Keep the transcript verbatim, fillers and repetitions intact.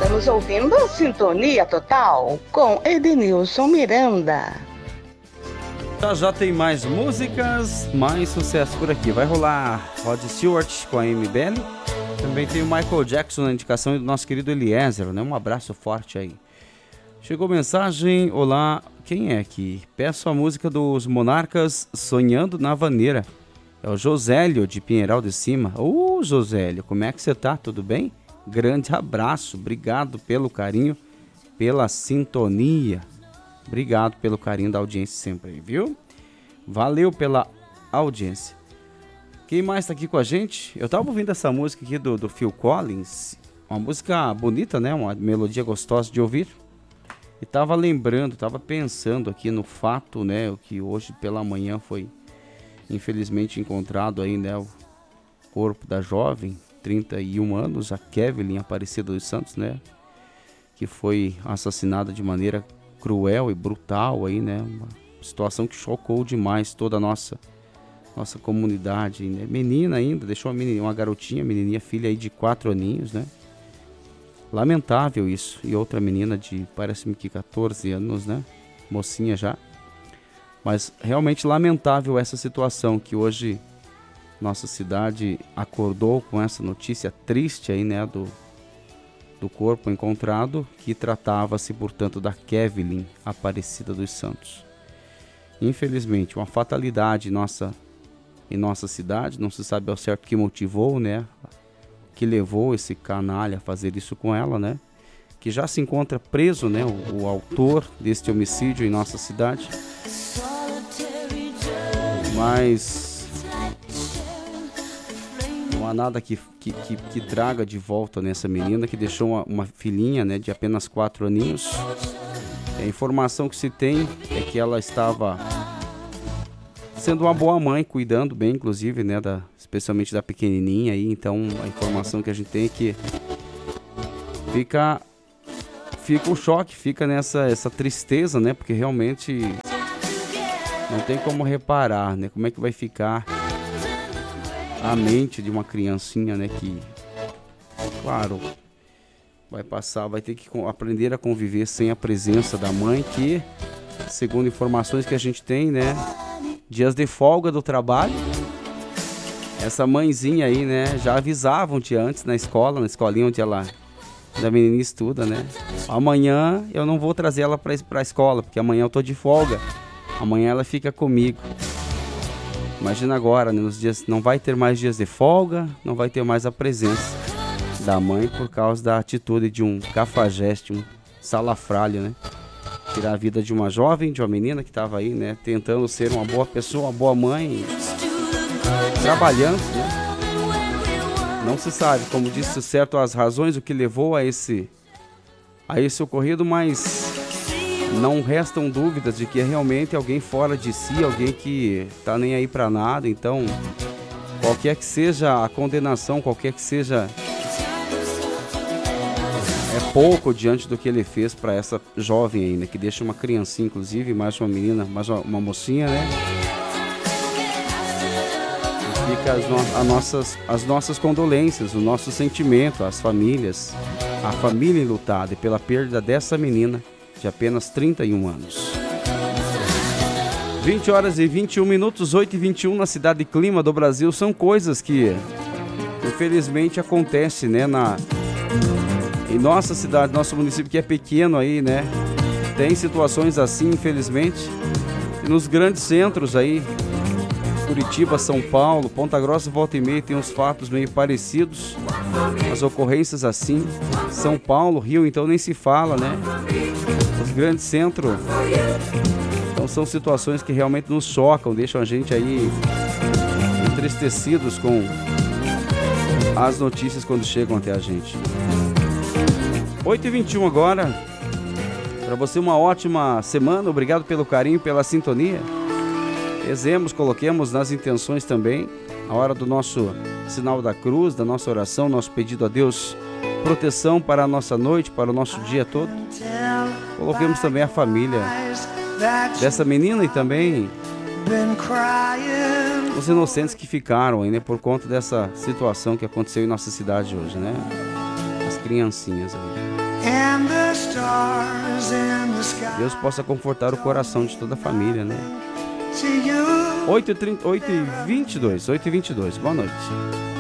Estamos ouvindo Sintonia Total com Edenilson Miranda. Já já tem mais músicas, mais sucesso por aqui. Vai rolar Rod Stewart com a Amy Bell. Também tem o Michael Jackson na indicação do nosso querido Eliezer, né? Um abraço forte aí. Chegou mensagem, olá, quem é aqui? Peço a música dos Monarcas, Sonhando na Vaneira. É o Josélio de Pinheiral de Cima. Ô, uh, Josélio, como é que você tá? Tudo bem? Grande abraço, obrigado pelo carinho, pela sintonia. Obrigado pelo carinho da audiência sempre, viu? Valeu pela audiência. Quem mais tá aqui com a gente? Eu tava ouvindo essa música aqui do, do Phil Collins. Uma música bonita, né? Uma melodia gostosa de ouvir. E tava lembrando, tava pensando aqui no fato, né? Que hoje pela manhã foi infelizmente encontrado aí, né? O corpo da jovem, trinta e um anos, a Kevin Aparecida dos Santos, né? Que foi assassinada de maneira cruel e brutal aí, né? Uma situação que chocou demais toda a nossa, nossa comunidade, né? Menina ainda, deixou uma, menina, uma garotinha, menininha, filha aí de quatro aninhos, né? Lamentável isso. E outra menina de, parece-me que catorze anos, né? Mocinha já. Mas realmente lamentável essa situação que hoje nossa cidade acordou com essa notícia triste aí, né? Do, do corpo encontrado, que tratava-se, portanto, da Kevin Aparecida dos Santos. Infelizmente, uma fatalidade nossa, em nossa cidade, não se sabe ao certo o que motivou, né? Que levou esse canalha a fazer isso com ela, né? Que já se encontra preso, né? O, o autor deste homicídio em nossa cidade. Mas não há nada que, que, que, que traga de volta nessa menina que deixou uma, uma filhinha, né? De apenas quatro aninhos. A informação que se tem é que ela estava sendo uma boa mãe, cuidando bem, inclusive, né, da, especialmente da pequenininha aí. Então, a informação que a gente tem é que fica, fica um choque, fica nessa essa tristeza, né, porque realmente não tem como reparar, né, como é que vai ficar a mente de uma criancinha, né, que, claro, vai passar, vai ter que aprender a conviver sem a presença da mãe, que, segundo informações que a gente tem, né, dias de folga do trabalho, essa mãezinha aí, né, já avisavam de antes na escola, na escolinha onde ela, da menininha estuda, né, amanhã eu não vou trazer ela pra, pra escola, porque amanhã eu tô de folga, amanhã ela fica comigo. Imagina agora, né, nos dias, não vai ter mais dias de folga, não vai ter mais a presença da mãe por causa da atitude de um cafajeste, um salafrário, né? Tirar a vida de uma jovem, de uma menina que estava aí, né? Tentando ser uma boa pessoa, uma boa mãe, trabalhando, né? Não se sabe, como disse certo, as razões, o que levou a esse, a esse ocorrido, mas não restam dúvidas de que é realmente alguém fora de si, alguém que tá nem aí para nada. Então, qualquer que seja a condenação, qualquer que seja, é pouco diante do que ele fez para essa jovem aí, né? Que deixa uma criancinha, inclusive, mais uma menina, mais uma, uma mocinha, né? E fica as, no, as, nossas, as nossas condolências, o nosso sentimento, as famílias, a família enlutada pela perda dessa menina de apenas trinta e um anos. vinte horas e vinte e um minutos, oito e vinte e um na cidade de Clima do Brasil. São coisas que, infelizmente, acontecem, né? Na... Em nossa cidade, nosso município que é pequeno aí, né? Tem situações assim, infelizmente. E nos grandes centros aí, Curitiba, São Paulo, Ponta Grossa, volta e meia, tem uns fatos meio parecidos. As ocorrências assim. São Paulo, Rio, então nem se fala, né? Os grandes centros. Então são situações que realmente nos chocam, deixam a gente aí entristecidos com as notícias quando chegam até a gente. oito e vinte e um agora. Para você uma ótima semana. Obrigado pelo carinho, pela sintonia. Rezemos, coloquemos nas intenções também a hora do nosso sinal da cruz, da nossa oração, nosso pedido a Deus, proteção para a nossa noite, para o nosso dia todo. Coloquemos também a família dessa menina e também os inocentes que ficaram aí, né, por conta dessa situação que aconteceu em nossa cidade hoje, né? As criancinhas aí. and the stars in the sky. Deus possa confortar o coração de toda a família, né? To you. oito e vinte e dois, oito e vinte e dois, boa noite.